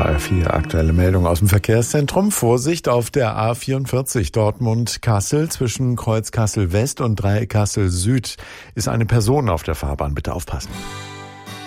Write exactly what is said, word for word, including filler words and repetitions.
H R vier aktuelle Meldung aus dem Verkehrszentrum. Vorsicht auf der A vierundvierzig Dortmund-Kassel zwischen Kreuz Kassel West und Dreieck Kassel Süd ist eine Person auf der Fahrbahn. Bitte aufpassen.